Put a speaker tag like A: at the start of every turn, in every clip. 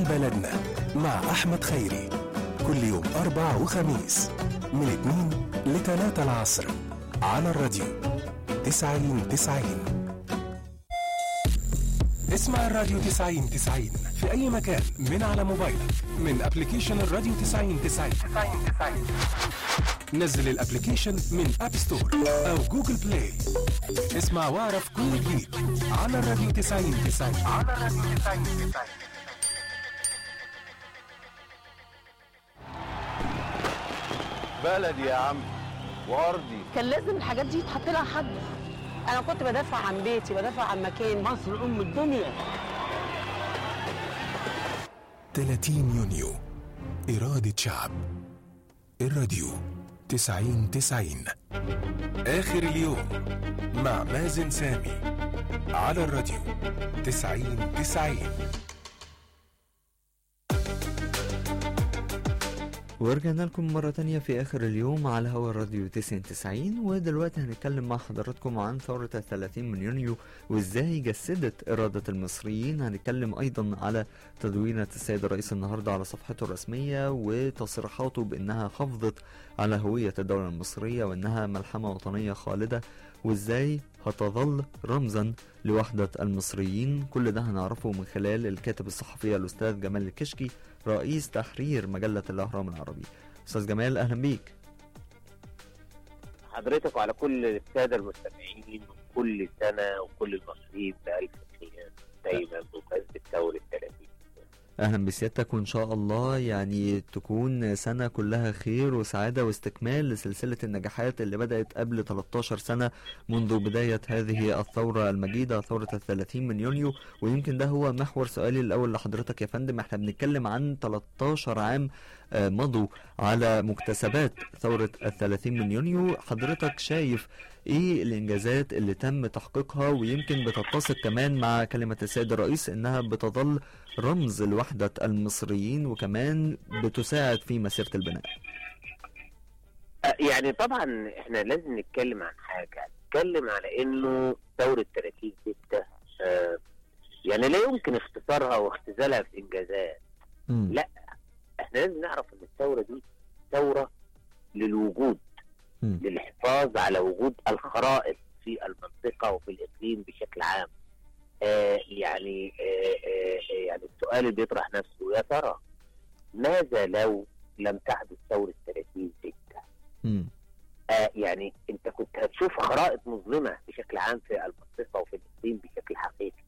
A: جمال بلدنا مع أحمد خيري، كل يوم 4 وخميس من 2 ل3 العصر على الراديو 90-90. اسمع الراديو 90-90 في أي مكان من على موبايلك من أبليكيشن الراديو 90-90. نزل الأبليكيشن من أب ستور أو جوجل بلاي. اسمع واعرف كل جديد على الراديو 90-90.
B: بلدي يا عم وأرضي،
C: كان لازم الحاجات دي يتحط لها حد. أنا كنت بدافع عن بيتي، بدافع عن مكاني.
B: مصر أم الدنيا.
A: 30 يونيو، إرادة شعب. الراديو 90-90. آخر اليوم مع مازن سامي على الراديو 90-90.
D: ورجعنا لكم مرة تانية في آخر اليوم على هوا الراديو 90-90. ودلوقتي هنتكلم مع حضراتكم عن ثورة 30 من يونيو وإزاي جسدت إرادة المصريين. هنتكلم أيضا على تدوينة السيد الرئيس النهاردة على صفحته الرسمية وتصريحاته بأنها حافظت على هوية الدولة المصرية وأنها ملحمة وطنية خالدة، وإزاي هتظل رمزا لوحدة المصريين. كل ده هنعرفه من خلال الكاتب الصحفي الأستاذ جمال الكشكي رئيس تحرير مجلة الأهرام العربي. أستاذ جمال أهلا بيك.
E: حضرتك وعلى كل السادة المستمعين وكل سنة وكل المصريين بألف خير دايما بمناسبة ثورة 30.
D: أهلا بسيادتك، وإن شاء الله يعني تكون سنة كلها خير وسعادة واستكمال لسلسلة النجاحات اللي بدأت قبل 13 سنة منذ بداية هذه الثورة المجيدة، ثورة 30 من يونيو. ويمكن ده هو محور سؤالي الأول لحضرتك يا فندم. احنا بنتكلم عن 13 عام مضوا على مكتسبات ثورة 30 من يونيو. حضرتك شايف ايه الانجازات اللي تم تحقيقها، ويمكن بتتسق كمان مع كلمة السيد الرئيس انها بتظل رمز لوحدة المصريين وكمان بتساعد في مسيرة البناء؟
E: يعني طبعا احنا لازم نتكلم عن حاجة، نتكلم على انه ثورة 30/6 يعني لا يمكن اختصارها واختزالها في انجازات. لا، احنا لازم نعرف ان الثورة دي ثورة للوجود، للحفاظ على وجود الخرائط في المنطقة وفي الإقليم بشكل عام. يعني السؤال اللي بيطرح نفسه، يا ترى ماذا لو لم تحدث ثورة 30/6؟ يعني انت كنت هتشوف خرائط مظلمة بشكل عام في المنطقة وفي الإقليم بشكل حقيقي.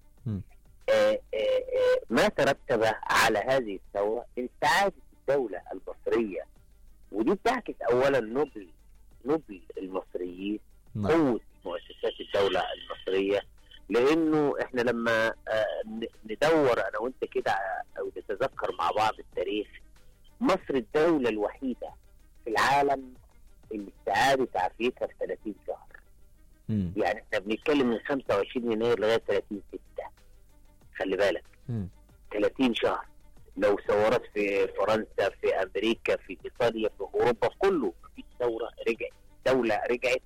E: ما ترتب على هذه الثورة استعادة الدولة المصرية، ودي بتعكس أولا نبل المصريين، قوة مؤسسات الدولة المصرية. لأنه إحنا لما ندور أنا وإنت كده أو نتذكر مع بعض التاريخ، مصر الدولة الوحيدة في العالم اللي استعادت عافيتها في 30 شهر. يعني إحنا بنتكلم من 25 يناير لغاية 30/6. خلي بالك 30 شهر. لو ثورات في فرنسا، في أمريكا، في إيطاليا، في أوروبا، في كله مفيش ثورة رجعت، دولة رجعت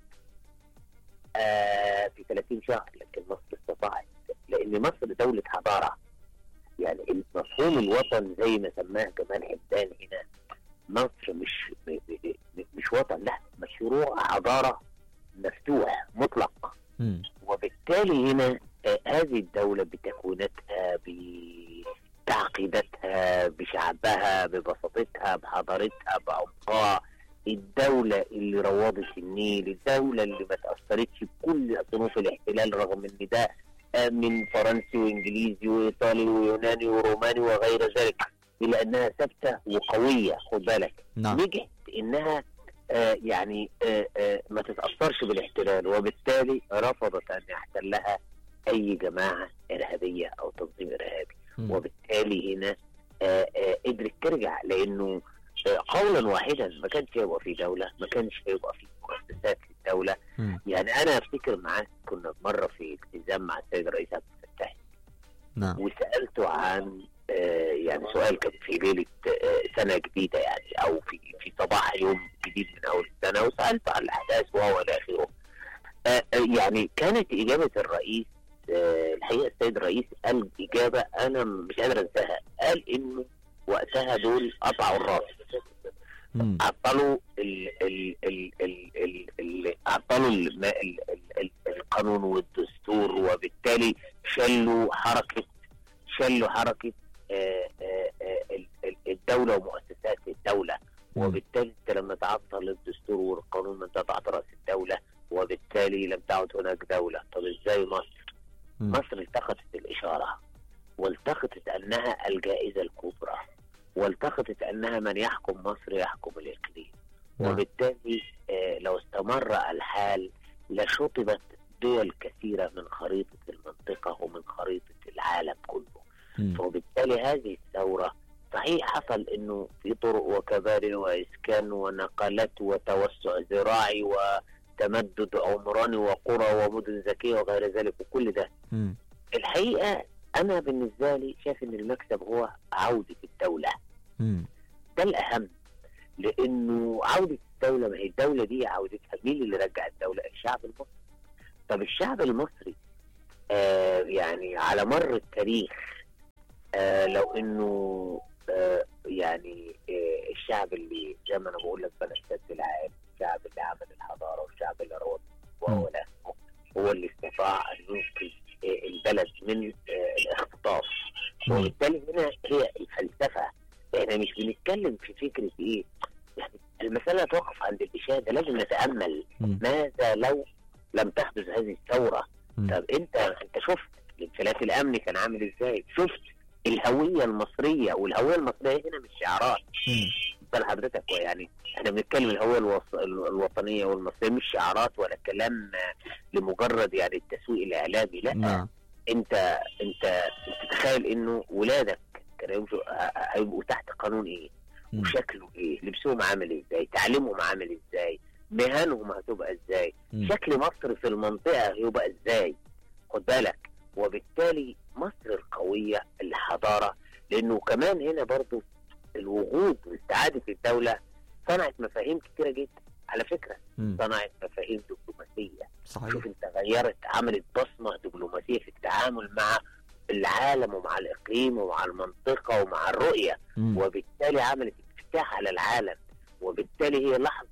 E: في 30 شهر. لكن مصر استطاعت، لأن مصر دولة حضارة. يعني مفهوم الوطن زي ما سماه جمال حمدان هنا، مصر مش وطن، لا، مشروع حضارة مفتوح مطلق. وبالتالي هنا هذه الدولة بتكويناتها، بتعقيداتها، بشعبها، ببساطتها، بحضارتها، بعمقها، الدولة اللي روضت النيل، الدولة اللي ما تأثرتش بكل صنوف الاحتلال رغم ان ده من فرنسي وانجليزي وايطالي ويوناني وروماني وغير ذلك، الا انها ثابتة وقوية. خد بالك، نجحت انها ما تتأثرش بالاحتلال، وبالتالي رفضت ان يحتلها اي جماعة ارهابية او تنظيم ارهابي. وبالتالي هنا قدرت ترجع، لانه قولا واحدا ما كانش هيبقى في دولة، ما كانش هيبقى في مؤسسات للدولة. يعني انا افتكر معاك كنا مرة في التزام مع السيد الرئيس عبد الفتاح، وسألته عن يعني سؤال كان في ليلة سنة جديدة، يعني او في صباح يوم جديد من اول السنة، وسألته عن الاحداث وهو الى اخره. يعني كانت اجابة الرئيس الحقيقة السيد الرئيس قال إجابة أنا مش قادر أنساها. وقال انه وقتها دول قطعوا الراس، عطلوا عطلوا القانون والدستور، وبالتالي شلوا حركة الدولة ومؤسسات الدولة. وبالتالي انت لما تعطل الدستور والقانون انت قطعت راس الدولة، وبالتالي لم تعد هناك دولة. طب ازاي مصر التقطت الإشارة، والتقطت أنها الجائزة الكبرى، والتقطت أنها من يحكم مصر يحكم الإقليم. وبالتالي لو استمر الحال لشطبت دول كثيرة من خريطة المنطقة ومن خريطة العالم كله. وبالتالي هذه الثورة صحيح حصل انه في طرق وكباري واسكان ونقلات وتوسع زراعي وتمدد عمراني وقرى ومدن ذكية وغير ذلك، وكل ده الحقيقة انا بالنسبة لي شايف ان المكسب هو عودة الدولة. ده الاهم، لانه عودة الدولة، ما هي الدولة دي عودتها مين اللي رجع الدولة؟ الشعب المصري. طب الشعب المصري يعني على مر التاريخ لو انه يعني الشعب اللي زي ما انا بقول لك بنى السد العالي، الشعب اللي عمل الحضاره، والشعب اللي روض وهو نفسه هو اللي استطاع ان ينقذ البلد من الاختطاف. وبالتالي هنا هي الفلسفه. احنا مش بنتكلم في فكره ايه، يعني المساله توقف عند الاشاده. لازم نتامل ماذا لو لم تحدث هذه الثوره. طب انت شفت الانفلات الامني كان عامل ازاي، شفت الهويه المصريه، والهويه المصريه هنا مش شعارات. بل حضرتك يعني احنا بنتكلم الهويه الوطنيه والمصريه مش شعارات ولا كلام لمجرد يعني التسويق الاعلامي، لا. انت تتخيل انه ولادك كانوا هيبقوا تحت قانون ايه، وشكله ايه، لبسهم عامل ازاي، تعليمهم عامل ازاي، مهنهم هتبقى ازاي، شكل مصر في المنطقه هيبقى ازاي، خد بالك. وبالتالي مصر القوية الحضارة، لأنه كمان هنا برضو الوجود واستعادة الدولة صنعت مفاهيم كتيرة جدا على فكرة. صنعت مفاهيم دبلوماسية. صحيح. شوف انت غيرت، عملت بصمة دبلوماسية في التعامل مع العالم ومع الإقليم ومع المنطقة ومع الرؤية. وبالتالي عملت افتتاح على العالم. وبالتالي هي لحظة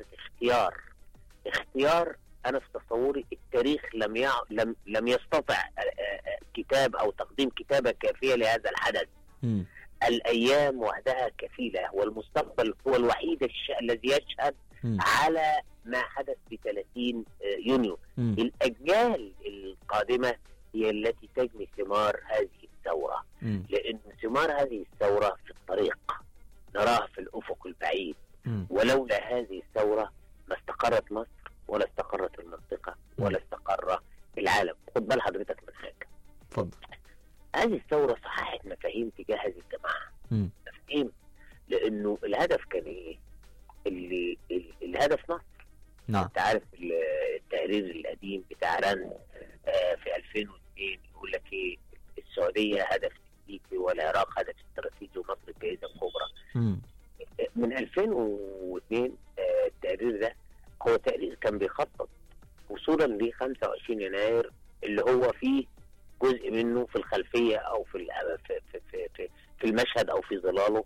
E: اختيار. أنا في تصوري التاريخ لم يستطع كتاب أو تقديم كتابة كافية لهذا الحدث. الأيام وحدها كفيلة، والمستقبل هو الوحيد الذي يشهد على ما حدث في 30 يونيو. الأجيال القادمة هي التي تجني ثمار هذه الثورة، لأن ثمار هذه الثورة في الطريق نراها في الأفق البعيد. ولولا هذه الثورة ما استقرت مصر ولا استقرت المنطقة ولا استقر العالم. خد بال حضرتك من حاجة.
D: اتفضل.
E: هذه الثورة صححت مفاهيم تجاه هذه الجماعة. مفاهيم، لأنه الهدف كان إيه؟ الهدف مصر. نعم. أنت عارف التقرير القديم بتاع رند في 2002 يقول لك إيه؟ السعودية هدف تكتيكي والعراق هدف استراتيجي ومصر الجائزة الكبرى. من 2002 التقرير ده هو تقرير كان بيخطط وصولا ل 25 يناير اللي هو فيه جزء منه في الخلفية أو في المشهد أو في ظلاله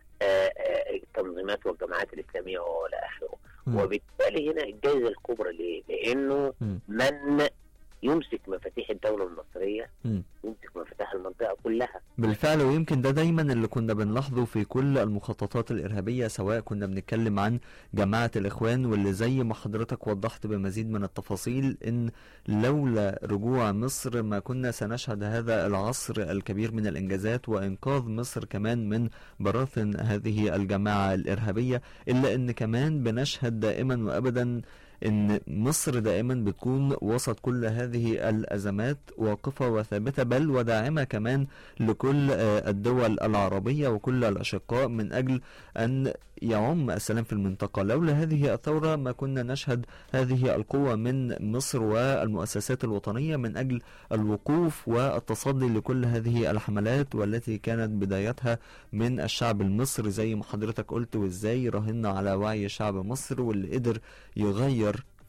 E: التنظيمات والجماعات الإسلامية وإلى آخره. وبالتالي هنا الجائزة الكبرى ليه؟ لأنه من يمسك مفاتيح الدولة المصرية يمسك مفاتيح المنطقة كلها.
D: بالفعل، ويمكن ده دايما اللي كنا بنلاحظه في كل المخططات الإرهابية، سواء كنا بنتكلم عن جماعة الإخوان، واللي زي ما حضرتك وضحت بمزيد من التفاصيل إن لولا رجوع مصر ما كنا سنشهد هذا العصر الكبير من الإنجازات وإنقاذ مصر كمان من براثن هذه الجماعة الإرهابية. إلا إن كمان بنشهد دائما وأبدا إن مصر دائما بتكون وسط كل هذه الأزمات واقفة وثابتة، بل وداعمة كمان لكل الدول العربية وكل الأشقاء من أجل أن يعم السلام في المنطقة. لولا هذه الثورة ما كنا نشهد هذه القوة من مصر والمؤسسات الوطنية من أجل الوقوف والتصدي لكل هذه الحملات، والتي كانت بدايتها من الشعب المصري زي ما حضرتك قلت، وإزاي راهنا على وعي شعب مصر واللي قدر يغير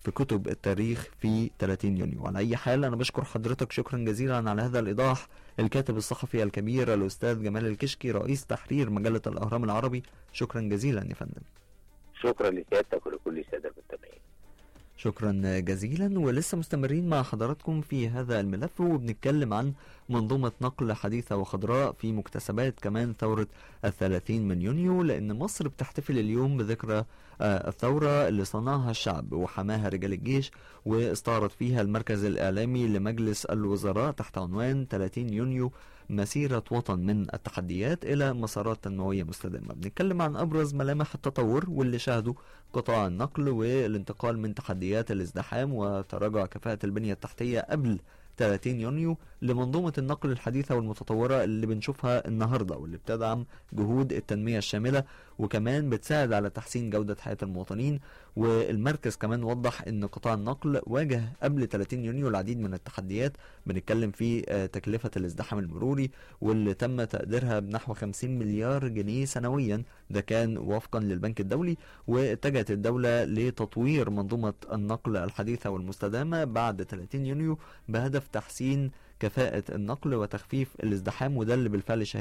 D: في كتب التاريخ في 30 يونيو. على أي حال أنا بشكر حضرتك شكرا جزيلا على هذا الإيضاح، الكاتب الصحفي الكبير الأستاذ جمال الكشكي رئيس تحرير مجلة الأهرام العربي. شكرا جزيلا يا فندم.
E: شكرا لسيادتك ولكل السادة المستمعين.
D: شكرا جزيلا. ولسه مستمرين مع حضراتكم في هذا الملف وبنتكلم عن منظومة نقل حديثة وخضراء في مكتسبات كمان ثورة 30 من يونيو، لأن مصر بتحتفل اليوم بذكرى الثورة اللي صنعها الشعب وحماها رجال الجيش، واستعرض فيها المركز الإعلامي لمجلس الوزراء تحت عنوان 30 يونيو مسيرة وطن من التحديات إلى مسارات تنموية مستدامة. بنتكلم عن أبرز ملامح التطور واللي شهدوا قطاع النقل والانتقال من تحديات الازدحام وتراجع كفاءة البنية التحتية قبل 30 يونيو لمنظومة النقل الحديثة والمتطورة اللي بنشوفها النهاردة، واللي بتدعم جهود التنمية الشاملة وكمان بتساعد على تحسين جودة حياة المواطنين. والمركز كمان وضح ان قطاع النقل واجه قبل 30 يونيو العديد من التحديات، بنتكلم في تكلفة الازدحام المروري واللي تم تقديرها بنحو 50 مليار جنيه سنويا، ده كان وفقا للبنك الدولي. واتجهت الدولة لتطوير منظومة النقل الحديثة والمستدامة بعد 30 يونيو بهدف تحسين كفاءة النقل وتخفيف الازدحام، وده اللي بالفعل